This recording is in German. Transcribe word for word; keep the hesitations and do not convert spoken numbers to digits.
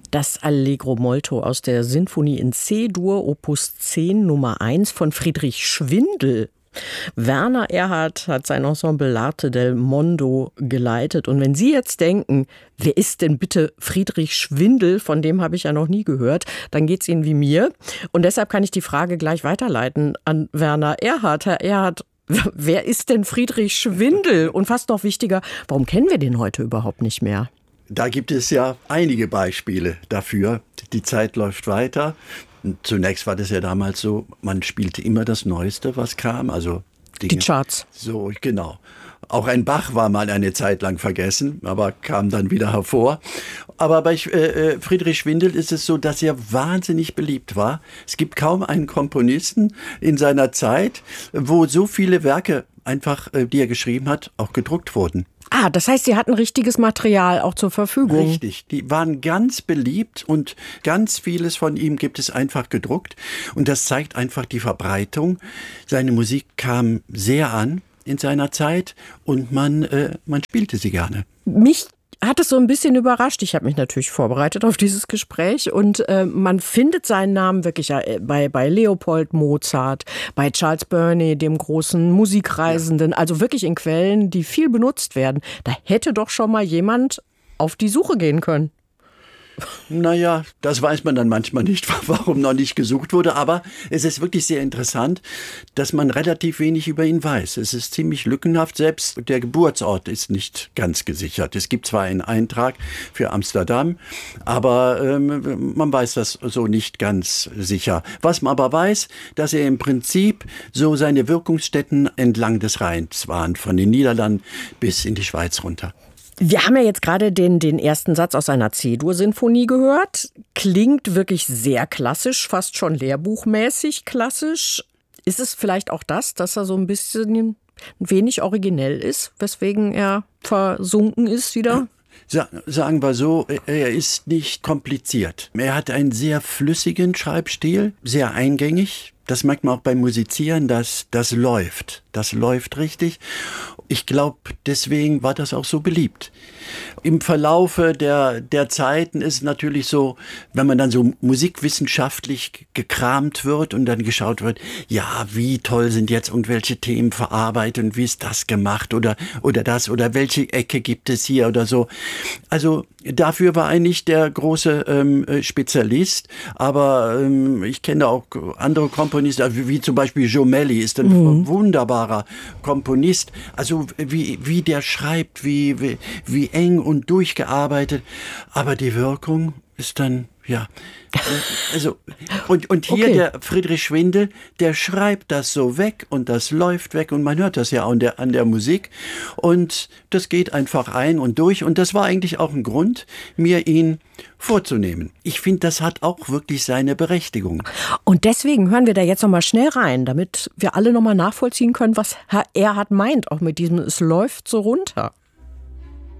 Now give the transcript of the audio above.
Das Allegro molto aus der Sinfonie in C-Dur, Opus zehn, Nummer eins von Friedrich Schwindel. Werner Erhard hat sein Ensemble L'Arte del Mondo geleitet. Und wenn Sie jetzt denken, wer ist denn bitte Friedrich Schwindel, von dem habe ich ja noch nie gehört, dann geht es Ihnen wie mir. Und deshalb kann ich die Frage gleich weiterleiten an Werner Erhard. Herr Erhard, wer ist denn Friedrich Schwindel? Und fast noch wichtiger, warum kennen wir den heute überhaupt nicht mehr? Da gibt es ja einige Beispiele dafür. Die Zeit läuft weiter. Zunächst war das ja damals so, man spielte immer das Neueste, was kam. Also Dinge, die Charts. So, genau. Auch ein Bach war mal eine Zeit lang vergessen, aber kam dann wieder hervor. Aber bei äh, Friedrich Schwindel ist es so, dass er wahnsinnig beliebt war. Es gibt kaum einen Komponisten in seiner Zeit, wo so viele Werke einfach, äh, die er geschrieben hat, auch gedruckt wurden. Ah, das heißt, Sie hatten richtiges Material auch zur Verfügung. Richtig, die waren ganz beliebt und ganz vieles von ihm gibt es einfach gedruckt. Und das zeigt einfach die Verbreitung. Seine Musik kam sehr an in seiner Zeit und man, äh, man spielte sie gerne. Mich hat es so ein bisschen überrascht. Ich habe mich natürlich vorbereitet auf dieses Gespräch und äh, man findet seinen Namen wirklich äh, bei, bei Leopold Mozart, bei Charles Burney, dem großen Musikreisenden, ja. Also wirklich in Quellen, die viel benutzt werden. Da hätte doch schon mal jemand auf die Suche gehen können. Naja, das weiß man dann manchmal nicht, warum noch nicht gesucht wurde. Aber es ist wirklich sehr interessant, dass man relativ wenig über ihn weiß. Es ist ziemlich lückenhaft. Selbst der Geburtsort ist nicht ganz gesichert. Es gibt zwar einen Eintrag für Amsterdam, aber ähm, man weiß das so nicht ganz sicher. Was man aber weiß, dass er im Prinzip so seine Wirkungsstätten entlang des Rheins waren, von den Niederlanden bis in die Schweiz runter. Wir haben ja jetzt gerade den, den ersten Satz aus einer C-Dur-Sinfonie gehört. Klingt wirklich sehr klassisch, fast schon lehrbuchmäßig klassisch. Ist es vielleicht auch das, dass er so ein bisschen ein wenig originell ist, weswegen er versunken ist wieder? Sagen wir so, er ist nicht kompliziert. Er hat einen sehr flüssigen Schreibstil, sehr eingängig. Das merkt man auch beim Musizieren, dass das läuft. Das läuft richtig. Ich glaube, deswegen war das auch so beliebt. Im Verlaufe der, der Zeiten ist es natürlich so, wenn man dann so musikwissenschaftlich gekramt wird und dann geschaut wird, ja, wie toll sind jetzt irgendwelche Themen verarbeitet und wie ist das gemacht oder, oder das oder welche Ecke gibt es hier oder so. Also dafür war eigentlich der große ähm, Spezialist, aber ähm, ich kenne auch andere Komponisten, wie, wie zum Beispiel Joe Melly ist ein mhm. wunderbarer Komponist. Also wie, wie der schreibt, wie, wie, wie eng und durchgearbeitet, aber die Wirkung ist dann, ja, also, und, und hier okay. Der Friedrich Schwindel, der schreibt das so weg und das läuft weg und man hört das ja an der, an der Musik und das geht einfach ein und durch und das war eigentlich auch ein Grund, mir ihn vorzunehmen. Ich finde, das hat auch wirklich seine Berechtigung. Und deswegen hören wir da jetzt nochmal schnell rein, damit wir alle nochmal nachvollziehen können, was Herr Erhard meint, auch mit diesem, es läuft so runter.